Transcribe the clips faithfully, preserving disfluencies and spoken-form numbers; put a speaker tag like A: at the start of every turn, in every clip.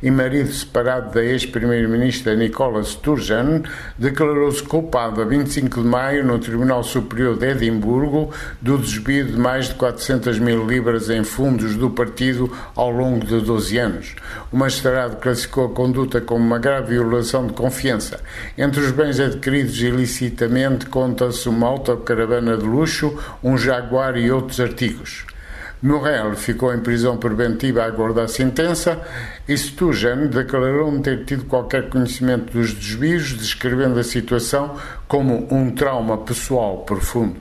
A: e marido separado da ex-primeira-ministra Nicola Sturgeon, declarou-se culpado a vinte e cinco de maio no Tribunal Superior de Edimburgo do desvio de mais de quatrocentas mil libras em fundos do partido ao longo de doze anos. O magistrado classificou a conduta como uma grave violação de confiança. Entre os bens adquiridos ilicitamente conta-se uma autocaravana de luxo, um Jaguar e outros artigos. Morel ficou em prisão preventiva a aguardar a sentença e Sturgeon declarou não ter tido qualquer conhecimento dos desvios, descrevendo a situação como um trauma pessoal profundo.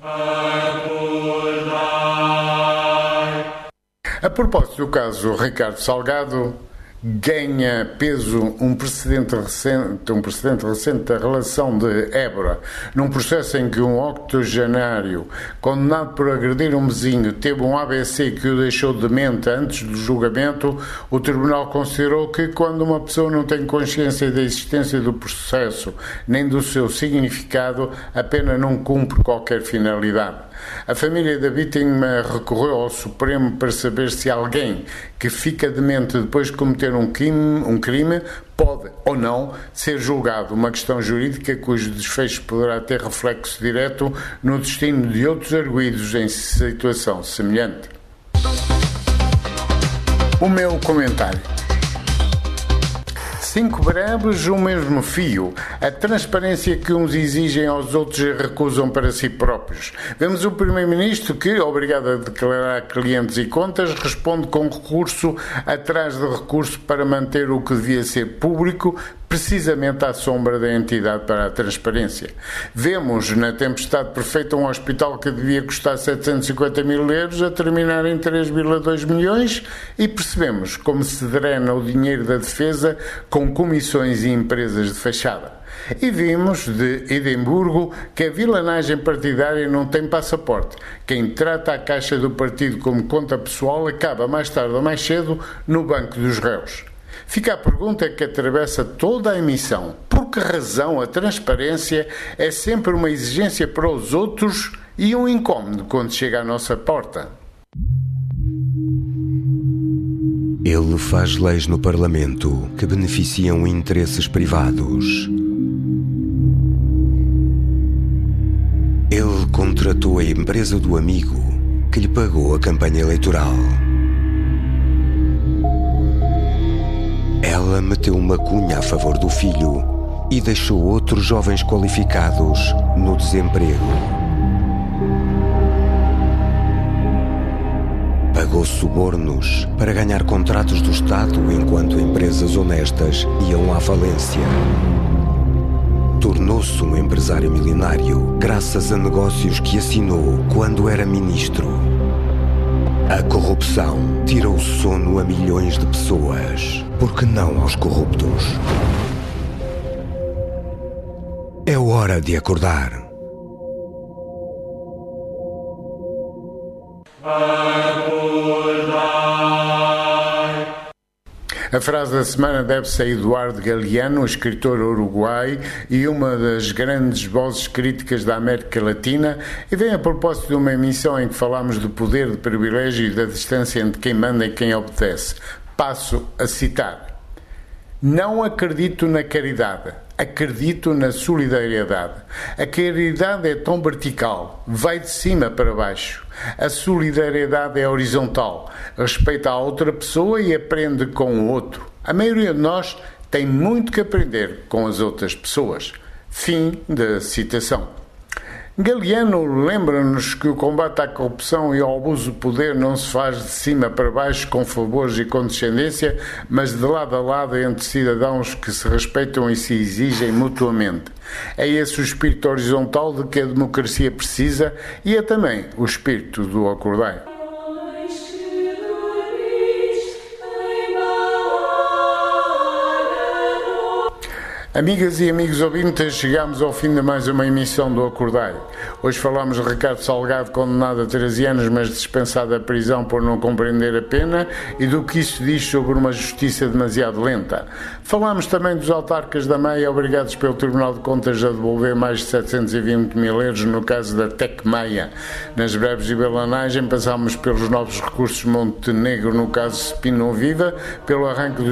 A: A propósito do caso Ricardo Salgado, ganha peso um precedente recente, um precedente recente da relação de Évora, num processo em que um octogenário condenado por agredir um vizinho teve um A V C que o deixou demente antes do julgamento. O tribunal considerou que quando uma pessoa não tem consciência da existência do processo nem do seu significado, a pena não cumpre qualquer finalidade. A família da vítima recorreu ao Supremo para saber se alguém que fica demente depois de cometer um crime, um crime pode ou não ser julgado, uma questão jurídica cujo desfecho poderá ter reflexo direto no destino de outros arguidos em situação semelhante. O meu comentário. Cinco breves, o mesmo fio. A transparência que uns exigem aos outros e recusam para si próprios. Vemos o Primeiro-Ministro que, obrigado a declarar clientes e contas, responde com recurso atrás de recurso para manter o que devia ser público, precisamente à sombra da entidade para a transparência. Vemos na tempestade perfeita um hospital que devia custar setecentos e cinquenta mil euros a terminar em três vírgula dois milhões e percebemos como se drena o dinheiro da defesa com comissões e empresas de fachada. E vimos de Edimburgo que a vilanagem partidária não tem passaporte. Quem trata a caixa do partido como conta pessoal acaba mais tarde ou mais cedo no banco dos réus. Fica a pergunta que atravessa toda a emissão. Por que razão a transparência é sempre uma exigência para os outros e um incómodo quando chega à nossa porta?
B: Ele faz leis no Parlamento que beneficiam interesses privados. Ele contratou a empresa do amigo que lhe pagou a campanha eleitoral. Ela meteu uma cunha a favor do filho e deixou outros jovens qualificados no desemprego. Pagou subornos para ganhar contratos do Estado enquanto empresas honestas iam à falência. Tornou-se um empresário milionário graças a negócios que assinou quando era ministro. A corrupção tira o sono a milhões de pessoas. Por que não aos corruptos? É hora de acordar.
A: A frase da semana deve-se a Eduardo Galeano, escritor uruguai e uma das grandes vozes críticas da América Latina, e vem a propósito de uma emissão em que falámos do poder, de privilégio e da distância entre quem manda e quem obedece. Passo a citar. Não acredito na caridade, acredito na solidariedade. A caridade é tão vertical, vai de cima para baixo. A solidariedade é horizontal, respeita a outra pessoa e aprende com o outro. A maioria de nós tem muito que aprender com as outras pessoas. Fim da citação. Galeano lembra-nos que o combate à corrupção e ao abuso de poder não se faz de cima para baixo com favores e condescendência, mas de lado a lado entre cidadãos que se respeitam e se exigem mutuamente. É esse o espírito horizontal de que a democracia precisa e é também o espírito do acordai. Amigas e amigos ouvintes, chegamos ao fim de mais uma emissão do Acordai. Hoje falámos de Ricardo Salgado, condenado a treze anos, mas dispensado a prisão por não compreender a pena, e do que isso diz sobre uma justiça demasiado lenta. Falámos também dos autarcas da Maia, obrigados pelo Tribunal de Contas a devolver mais de setecentos e vinte mil euros no caso da Tec Maia. Nas breves de Belanagem passámos pelos novos recursos de Montenegro no caso Spino Viva, pelo arranque do